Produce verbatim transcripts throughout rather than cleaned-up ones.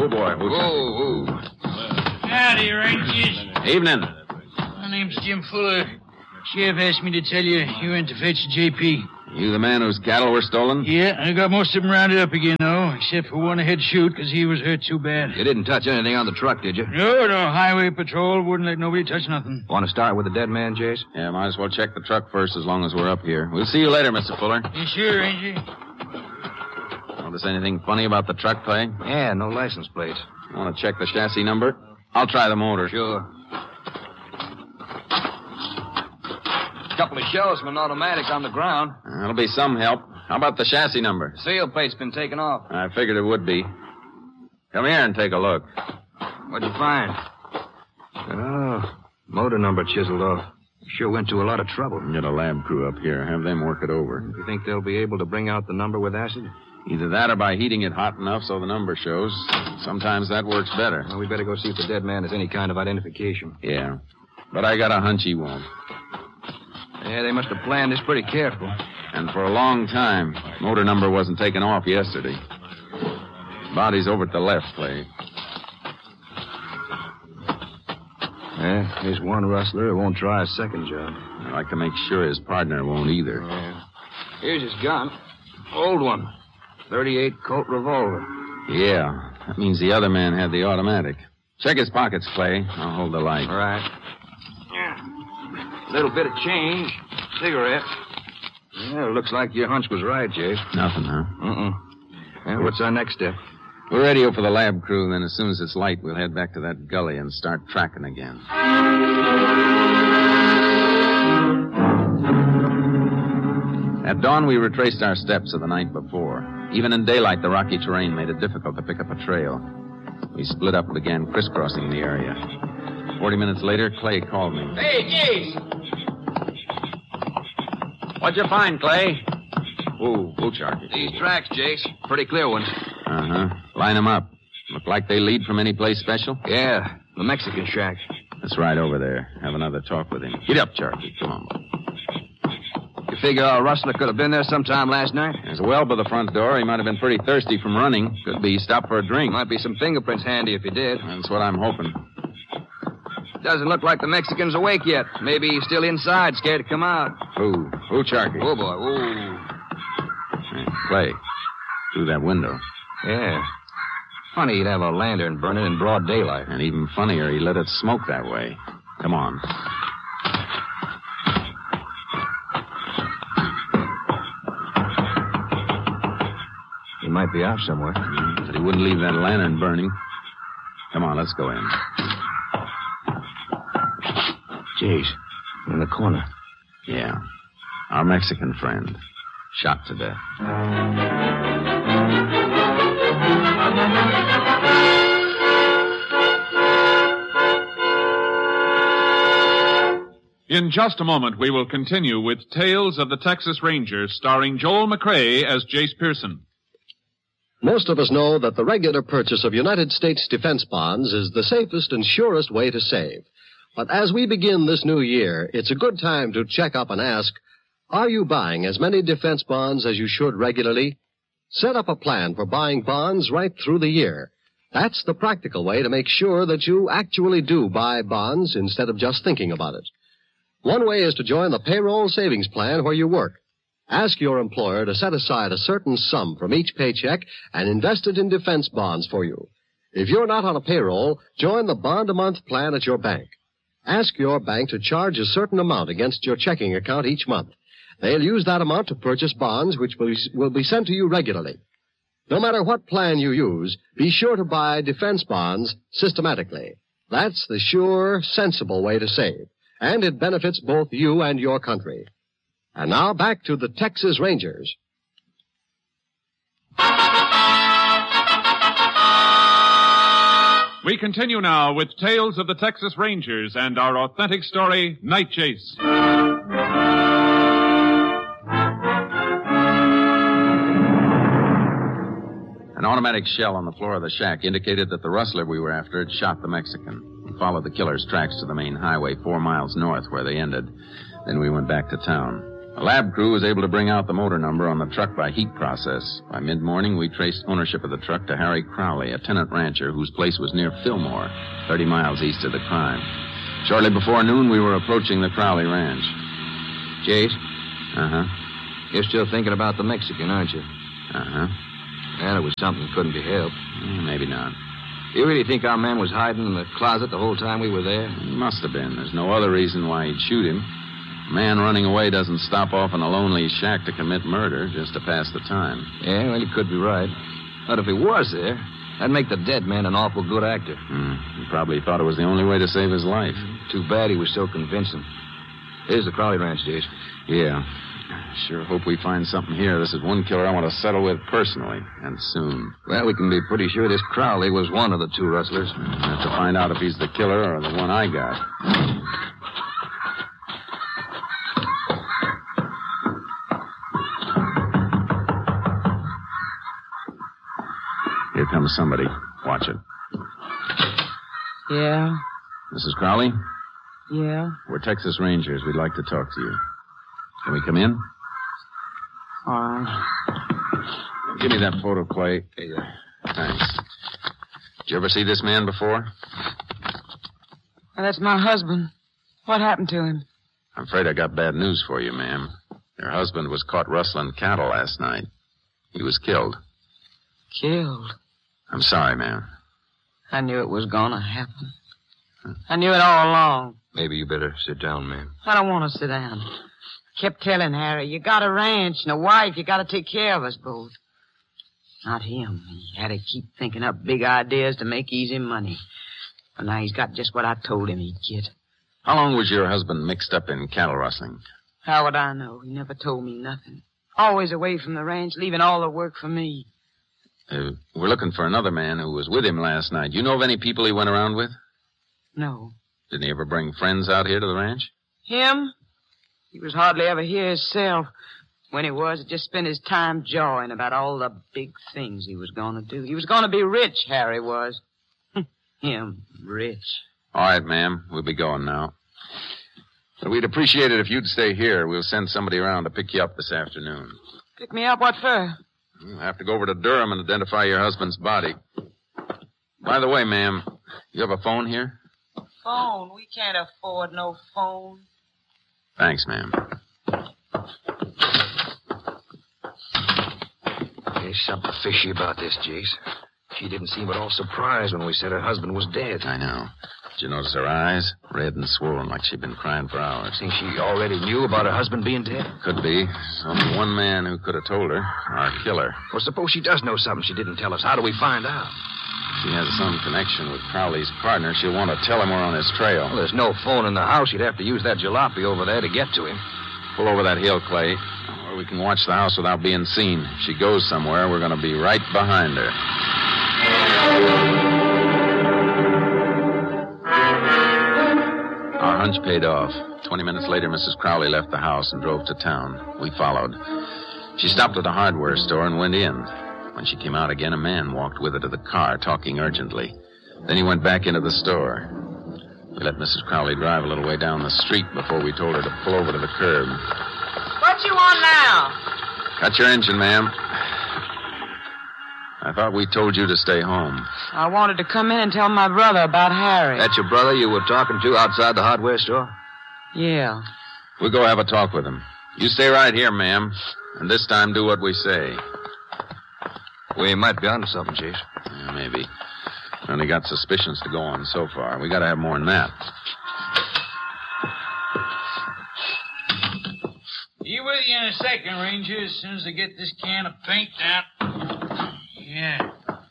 Oh, boy. Whoa, whoa. Howdy, Rangers. Evening. My name's Jim Fuller. Sheriff asked me to tell you you went to fetch J P. You the man whose cattle were stolen? Yeah, I got most of them rounded up again, though, except for one I had shoot because he was hurt too bad. You didn't touch anything on the truck, did you? No, no. Highway patrol wouldn't let nobody touch nothing. Want to start with the dead man, Jace? Yeah, might as well check the truck first as long as we're up here. We'll see you later, Mister Fuller. You sure, Ranger? Notice anything funny about the truck, Clay? Yeah, no license plates. Want to check the chassis number? I'll try the motor. Sure. Couple of shells from an automatic on the ground. That'll be some help. How about the chassis number? Seal plate's been taken off. I figured it would be. Come here and take a look. What'd you find? Oh, motor number chiseled off. Sure went to a lot of trouble. Get a lab crew up here. Have them work it over. You think they'll be able to bring out the number with acid? Either that or by heating it hot enough so the number shows. Sometimes that works better. Well, we better go see if the dead man has any kind of identification. Yeah. But I got a hunch he won't. Yeah, they must have planned this pretty careful. And for a long time. Motor number wasn't taken off yesterday. Body's over at the left, Clay. Yeah, there's one rustler who won't try a second job. I'd like to make sure his partner won't either. Yeah. Here's his gun. Old one. thirty-eight Colt revolver. Yeah, that means the other man had the automatic. Check his pockets, Clay. I'll hold the light. All right. Yeah. Little bit of change. Cigarette. Yeah, looks like your hunch was right, Jase. Nothing, huh? Uh-uh. Yeah, what's our next step? We'll radio for the lab crew, then as soon as it's light, we'll head back to that gully and start tracking again. At dawn, we retraced our steps of the night before. Even in daylight, the rocky terrain made it difficult to pick up a trail. We split up and began crisscrossing the area. Forty minutes later, Clay called me. Hey, Jace! What'd you find, Clay? Whoa, whoa, Sharky. These tracks, Jace. Pretty clear ones. Uh-huh. Line them up. Look like they lead from any place special? Yeah, the Mexican shack. Let's ride over there. Have another talk with him. Get up, Sharky. Come on. You figure our rustler could have been there sometime last night? There's a well by the front door. He might have been pretty thirsty from running. Could be he stopped for a drink. Might be some fingerprints handy if he did. That's what I'm hoping. Doesn't look like the Mexican's awake yet. Maybe he's still inside, scared to come out. Who? Who, Sharky? Oh, boy. Oh. Hey, Clay. Through that window. Yeah. Funny he'd have a lantern burning in broad daylight. And even funnier, he let it smoke that way. Come on. He might be out somewhere. Mm, but he wouldn't leave that lantern burning. Come on, let's go in. Jeez. In the corner. Yeah. Our Mexican friend. Shot to death. In just a moment, we will continue with Tales of the Texas Rangers, starring Joel McCrae as Jace Pearson. Most of us know that the regular purchase of United States defense bonds is the safest and surest way to save. But as we begin this new year, it's a good time to check up and ask, are you buying as many defense bonds as you should regularly? Set up a plan for buying bonds right through the year. That's the practical way to make sure that you actually do buy bonds instead of just thinking about it. One way is to join the payroll savings plan where you work. Ask your employer to set aside a certain sum from each paycheck and invest it in defense bonds for you. If you're not on a payroll, join the bond-a-month plan at your bank. Ask your bank to charge a certain amount against your checking account each month. They'll use that amount to purchase bonds which will be sent to you regularly. No matter what plan you use, be sure to buy defense bonds systematically. That's the sure, sensible way to save. And it benefits both you and your country. And now back to the Texas Rangers. We continue now with Tales of the Texas Rangers and our authentic story, Night Chase. An automatic shell on the floor of the shack indicated that the rustler we were after had shot the Mexican. We followed the killer's tracks to the main highway four miles north where they ended. Then we went back to town. The lab crew was able to bring out the motor number on the truck by heat process. By mid-morning, we traced ownership of the truck to Harry Crowley, a tenant rancher whose place was near Fillmore, thirty miles east of the crime. Shortly before noon, we were approaching the Crowley ranch. Chase, Uh-huh. you're still thinking about the Mexican, aren't you? Uh-huh. Well, it was something that couldn't be helped. Mm, maybe not. You really think our man was hiding in the closet the whole time we were there? He must have been. There's no other reason why he'd shoot him. A man running away doesn't stop off in a lonely shack to commit murder just to pass the time. Yeah, well, you could be right. But if he was there, that'd make the dead man an awful good actor. Hmm. He probably thought it was the only way to save his life. Too bad he was so convincing. Here's the Crowley Ranch, Jace. Yeah. Sure hope we find something here. This is one killer I want to settle with personally, and soon. Well, we can be pretty sure this Crowley was one of the two rustlers. I have to find out if he's the killer or the one I got. Here comes somebody. Watch it. Yeah, Missus Crowley, yeah. we're Texas Rangers. We'd like to talk to you. Can we come in? All right. Give me that photo, Clay. Yeah. Thanks. Did you ever see this man before? Well, that's my husband. What happened to him? I'm afraid I got bad news for you, ma'am. Your husband was caught rustling cattle last night. He was killed. Killed. I'm sorry, ma'am. I knew it was gonna happen. I knew it all along. Maybe you better sit down, ma'am. I don't want to sit down. I kept telling Harry, you got a ranch and a wife, you got to take care of us both. Not him. He had to keep thinking up big ideas to make easy money. But now he's got just what I told him he'd get. How long was your husband mixed up in cattle rustling? How would I know? He never told me nothing. Always away from the ranch, leaving all the work for me. Uh, we're looking for another man who was with him last night. You know of any people he went around with? No. Didn't he ever bring friends out here to the ranch? Him? He was hardly ever here himself. When he was, he just spent his time jawing about all the big things he was going to do. He was going to be rich, Harry was. Him, rich. All right, ma'am. We'll be going now. But we'd appreciate it if you'd stay here. We'll send somebody around to pick you up this afternoon. Pick me up? What for? We'll have to go over to Durham and identify your husband's body. By the way, ma'am, you have a phone here? Phone? We can't afford no phone. Thanks, ma'am. There's something fishy about this, Jace. She didn't seem at all surprised when we said her husband was dead. I know. Did you notice her eyes? Red and swollen like she'd been crying for hours. Think she already knew about her husband being dead? Could be. There's only one man who could have told her. Our killer. Well, suppose she does know something she didn't tell us. How do we find out? If she has some connection with Crowley's partner, she'll want to tell him we're on his trail. Well, there's no phone in the house. You'd have to use that jalopy over there to get to him. Pull over that hill, Clay, where we can watch the house without being seen. If she goes somewhere, we're going to be right behind her. Our hunch paid off. Twenty minutes later, Missus Crowley left the house and drove to town. We followed. She stopped at a hardware store and went in. When she came out again, a man walked with her to the car, talking urgently. Then he went back into the store. We let Missus Crowley drive a little way down the street before we told her to pull over to the curb. What you want now? Cut your engine, ma'am. I thought we told you to stay home. I wanted to come in and tell my brother about Harry. That's your brother you were talking to outside the hardware store? Yeah. We'll go have a talk with him. You stay right here, ma'am, and this time do what we say. We might be onto something, Chase. Yeah, maybe. We only got suspicions to go on so far. We got to have more than that. Be with you in a second, Ranger, as soon as I get this can of paint out. Yeah.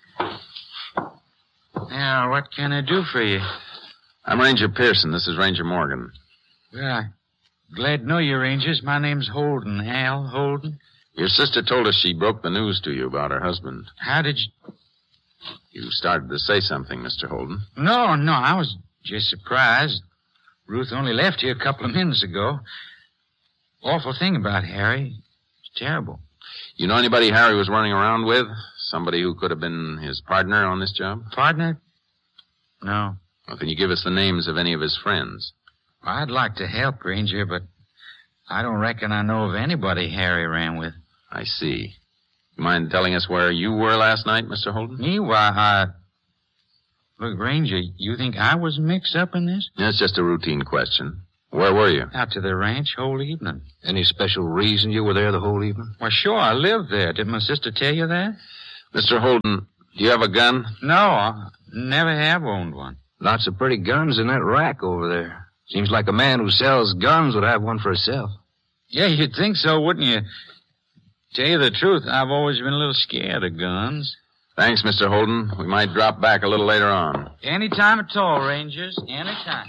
Now, what can I do for you? I'm Ranger Pearson. This is Ranger Morgan. Well, I'm glad to know you, Rangers. My name's Holden, Al Holden. Your sister told us she broke the news to you about her husband. How did you... You started to say something, Mister Holden. No, no, I was just surprised. Ruth only left here a couple of minutes ago. Awful thing about Harry. It's terrible. You know anybody Harry was running around with? Somebody who could have been his partner on this job? Partner? No. Well, can you give us the names of any of his friends? Well, I'd like to help, Ranger, but I don't reckon I know of anybody Harry ran with. I see. You mind telling us where you were last night, Mister Holden? Me? Why, I... Look, Ranger, you think I was mixed up in this? It's just a routine question. Where were you? Out to the ranch whole evening. Any special reason you were there the whole evening? Well, sure, I lived there. Did my sister tell you that? Mister Holden, do you have a gun? No, I never have owned one. Lots of pretty guns in that rack over there. Seems like a man who sells guns would have one for himself. Yeah, you'd think so, wouldn't you? Tell you the truth, I've always been a little scared of guns. Thanks, Mister Holden. We might drop back a little later on. Any time at all, Rangers. Any time.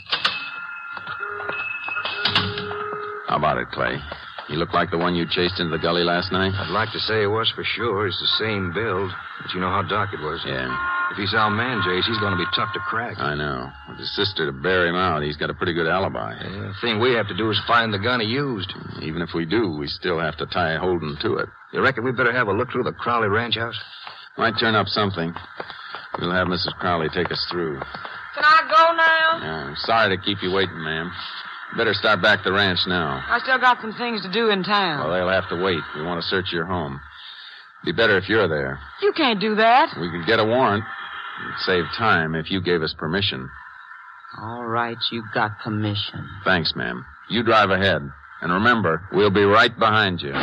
How about it, Clay? You look like the one you chased into the gully last night? I'd like to say it was for sure. It's the same build. But you know how dark it was. Yeah. If he's our man, Jace, he's going to be tough to crack. I know. With his sister to bear him out, he's got a pretty good alibi. Yeah, the thing we have to do is find the gun he used. Even if we do, we still have to tie Holden to it. You reckon we better have a look through the Crowley ranch house? Might turn up something. We'll have Missus Crowley take us through. Can I go now? Yeah, I'm sorry to keep you waiting, ma'am. Better start back the ranch now. I still got some things to do in town. Well, they'll have to wait. We want to search your home. Be better if you're there. You can't do that. We could get a warrant. It'd save time if you gave us permission. All right, you got permission. Thanks, ma'am. You drive ahead. And remember, we'll be right behind you.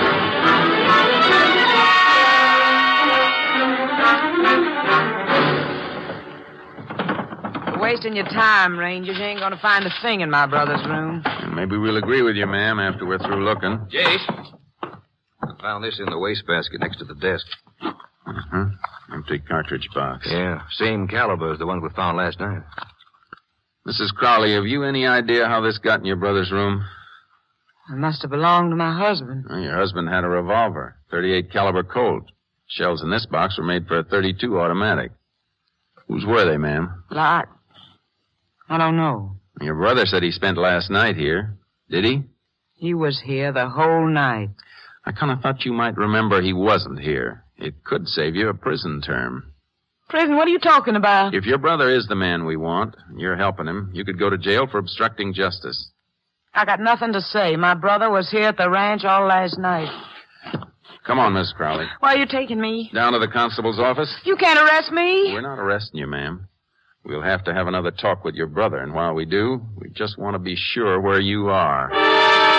You're wasting your time, Rangers. You ain't going to find a thing in my brother's room. And maybe we'll agree with you, ma'am, after we're through looking. Jace. I found this in the wastebasket next to the desk. Uh-huh. Empty cartridge box. Yeah, same caliber as the one we found last night. Missus Crowley, have you any idea how this got in your brother's room? It must have belonged to my husband. Well, your husband had a revolver, thirty-eight caliber Colt. Shells in this box were made for a thirty-two automatic. Whose were they, ma'am? Well, I... I don't know. Your brother said he spent last night here. Did he? He was here the whole night. I kind of thought you might remember he wasn't here. It could save you a prison term. Prison? What are you talking about? If your brother is the man we want, and you're helping him, you could go to jail for obstructing justice. I got nothing to say. My brother was here at the ranch all last night. Come on, Miss Crowley. Why are you taking me? Down to the constable's office? You can't arrest me. We're not arresting you, ma'am. We'll have to have another talk with your brother, and while we do, we just want to be sure where you are.